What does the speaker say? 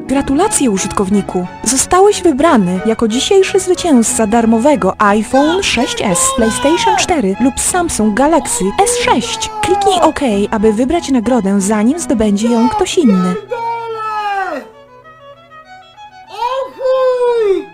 Gratulacje, użytkowniku! Zostałeś wybrany jako dzisiejszy zwycięzca darmowego iPhone 6s, PlayStation 4 lub Samsung Galaxy S6. Kliknij OK, aby wybrać nagrodę, zanim zdobędzie ją ktoś inny.